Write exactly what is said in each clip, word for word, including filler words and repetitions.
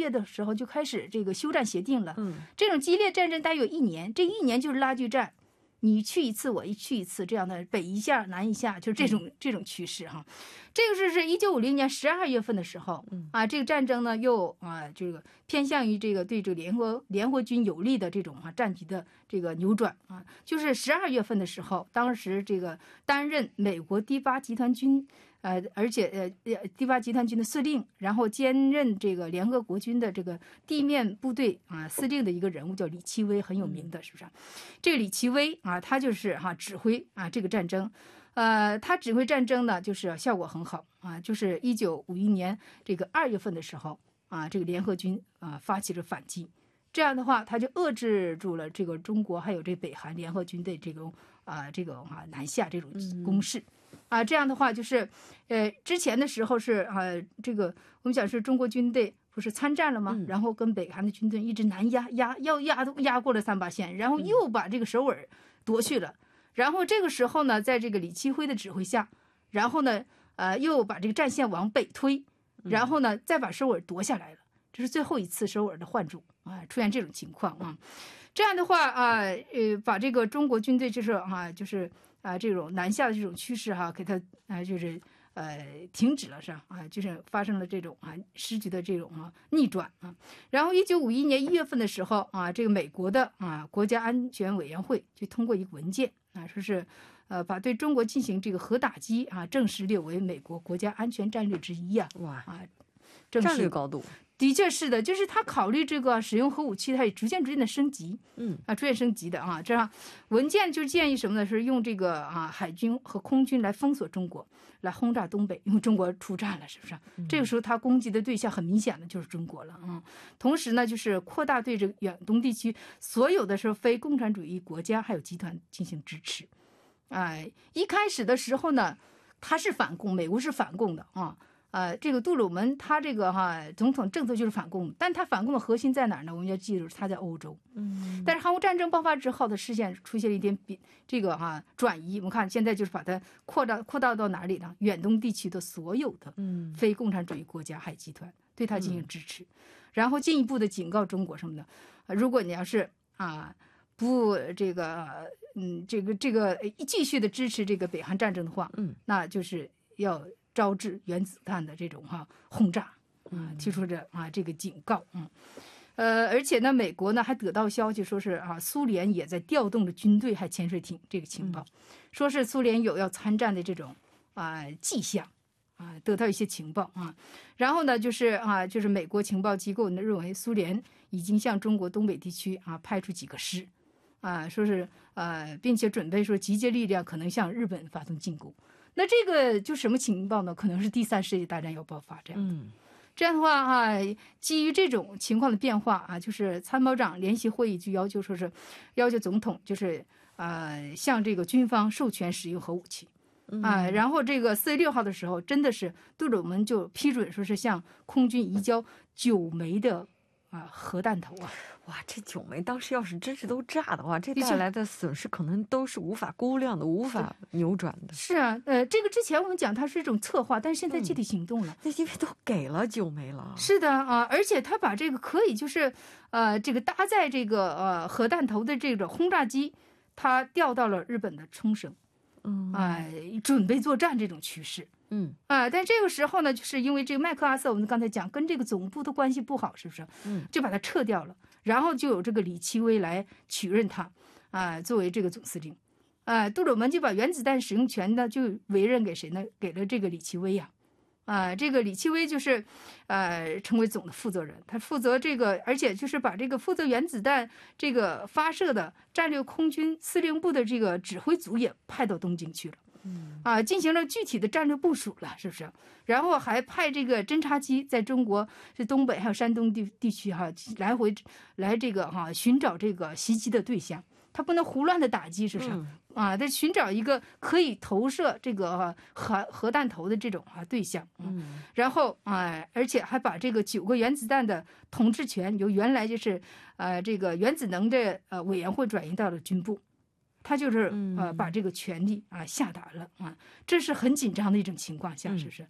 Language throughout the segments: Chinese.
月的时候就开始这个休战协定了。嗯，这种激烈战争大约有一年，这一年就是拉锯战。你去一次，我一去一次，这样的北一下南一下，就是这种、嗯、这种趋势哈。这个是是一九五零年十二月份的时候，嗯啊，这个战争呢又啊这个偏向于这个对这个联合联合军有利的这种啊战局的这个扭转啊，就是十二月份的时候，当时这个担任美国第八集团军。呃，而且呃，第八集团军的司令，然后兼任这个联合国军的这个地面部队啊司令的一个人物叫李奇微，很有名的，是不是？这个李奇微啊，他就是哈、啊、指挥啊这个战争，呃，他指挥战争呢，就是效果很好啊，就是一九五一年这个二月份的时候啊，这个联合军啊发起了反击。这样的话，他就遏制住了这个中国还有这北韩联合军的这种啊这个啊南下这种攻势。啊，这样的话就是，呃，之前的时候是啊，这个我们讲是中国军队不是参战了吗？嗯、然后跟北韩的军队一直南压，压要压压过了三八线，然后又把这个首尔夺去了。嗯、然后这个时候呢，在这个李奇微的指挥下，然后呢，呃，又把这个战线往北推，然后呢，再把首尔夺下来了。这是最后一次首尔的换主啊，出现这种情况啊。这样的话啊，呃，把这个中国军队就是啊，就是啊这种南下的这种趋势哈、啊，给它啊就是呃停止了是吧？啊，就是发生了这种啊时局的这种啊逆转啊。然后一九五一年一月份的时候啊，这个美国的啊国家安全委员会就通过一个文件啊，说是呃把对中国进行这个核打击啊正式列为美国国家安全战略之一啊。哇啊， 战略高度。 的确是的，就是他考虑这个使用核武器，他也逐渐逐渐的升级，嗯啊，逐渐升级的啊。这样文件就建议什么呢？是用这个啊海军和空军来封锁中国，来轰炸东北，因为中国出战了，是不是？嗯、这个时候他攻击的对象很明显的就是中国了啊、嗯。同时呢，就是扩大对这个远东地区所有的是非共产主义国家还有集团进行支持。哎，一开始的时候呢，他是反共，美国是反共的啊。呃，这个杜鲁门他这个哈总统政策就是反共，但他反共的核心在哪儿呢？我们要记住他在欧洲。嗯，但是韩国战争爆发之后的视线出现了一点比这个哈转移。我们看现在就是把它扩大扩大到哪里呢？远东地区的所有的非共产主义国家还集团对他进行支持，然后进一步的警告中国什么的，如果你要是啊不这个嗯这个这个继续的支持这个北韩战争的话，嗯，那就是要招致原子弹的这种哈、啊、轰炸啊，提出着啊这个警告，嗯，呃，而且呢，美国呢还得到消息说是啊，苏联也在调动着军队还潜水艇这个情报，说是苏联有要参战的这种啊迹象啊，得到一些情报啊，然后呢就是啊就是美国情报机构呢认为苏联已经向中国东北地区啊派出几个师啊，说是呃，并且准备说集结力量可能向日本发动进攻。那这个就什么情报呢？可能是第三世界大战要爆发这样的。嗯，这样的话啊，基于这种情况的变化啊，就是参谋长联席会议就要求说是要求总统就是呃向这个军方授权使用核武器啊，然后这个四月六号的时候，真的是杜鲁门就批准说是向空军移交九枚的啊核弹头啊。 哇，这九枚当时要是真是都炸的话，这带来的损失可能都是无法估量的，无法扭转的。 是啊，呃，这个之前我们讲它是一种策划，但是现在具体行动了， 那、嗯、因为都给了九枚了。 是的啊，而且他把这个可以就是呃这个搭载这个呃核弹头的这个轰炸机，它调到了日本的冲绳，嗯，哎、呃，准备作战这种趋势。嗯啊，但这个时候呢，就是因为这个麦克阿瑟，我们刚才讲跟这个总部的关系不好，是不是？嗯，就把它撤掉了，然后就有这个李奇微来取任他，啊，作为这个总司令，啊，杜鲁门就把原子弹使用权呢就委任给谁呢？给了这个李奇微呀、啊，啊，这个李奇微就是，呃，成为总的负责人，他负责这个，而且就是把这个负责原子弹这个发射的战略空军司令部的这个指挥组也派到东京去了。嗯啊，进行了具体的战略部署了，是不是？然后还派这个侦察机在中国是东北还有山东地地区哈、啊，来回来这个哈、啊、寻找这个袭击的对象，他不能胡乱的打击，是不是？嗯、啊，得寻找一个可以投射这个、啊、核核弹头的这种啊对象。嗯，然后啊，而且还把这个九个原子弹的统治权由原来就是呃这个原子能的呃委员会转移到了军部。他就是呃把这个权力啊下达了啊，这是很紧张的一种情况下，是不是？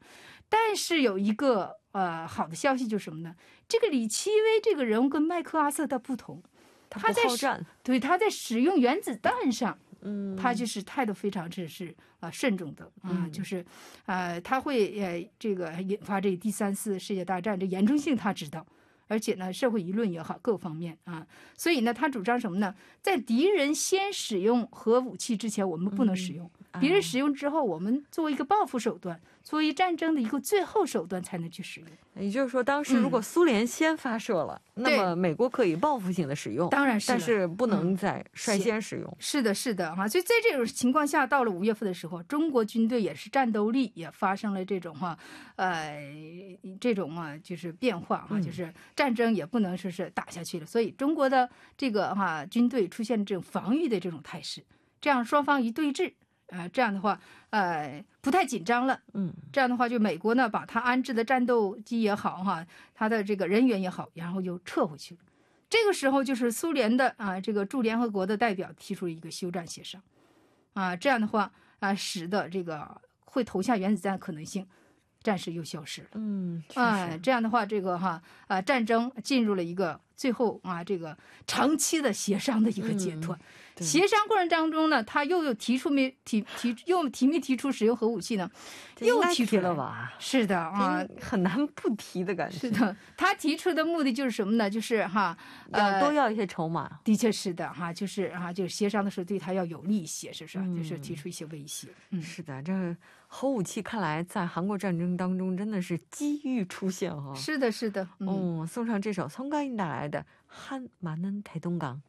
但是有一个呃好的消息就是什么呢？这个李奇微这个人物跟麦克阿瑟的不同， 他不好战， 对，他在使用原子弹上， 嗯， 他就是态度非常之是啊、呃、慎重的啊、 嗯， 就是呃他会呃这个引发这第三次世界大战这严重性他知道。而且呢，社会舆论也好，各方面啊，所以呢，他主张什么呢？在敌人先使用核武器之前，我们不能使用； 嗯、 敌人使用之后，我们作为一个报复手段，作为战争的一个最后手段才能去使用。 也就是说，当时如果苏联先发射了，嗯、那么美国可以报复性的使用， 当然是， 但是不能再率先使用。 嗯、是的，是的哈、啊。所以在这种情况下，到了五月份的时候，中国军队也是战斗力也发生了这种哈、啊，呃，这种啊，就是变化啊，就是战争也不能说是打下去了。所以中国的这个哈、啊、军队出现这种防御的这种态势，这样双方一对峙。呃，这样的话，呃，不太紧张了。 嗯， 这样的话，就美国呢，把他安置的战斗机也好，哈，他的这个人员也好，然后就撤回去了。这个时候，就是苏联的啊，这个驻联合国的代表提出了一个休战协商，啊，这样的话啊，使得这个会投下原子弹的可能性暂时又消失了。 嗯， 啊，这样的话，这个哈啊，战争进入了一个最后啊，这个长期的协商的一个阶段。嗯，协商过程当中呢，他又又提出没提提又提没提出使用核武器呢？又提出了吧？ 是的啊， 很难不提的感觉。 是的，他提出的目的就是什么呢？就是哈， 呃，多要一些筹码。 的确是的哈，就是哈，就是协商的时候对他要有利一些，是不是？嗯、就是提出一些威胁。嗯， 是的，这核武器看来在韩国战争当中真的是机遇出现哈。 是的，是的。 嗯，哦，送上这首松冈英带来的《한많은대동강》。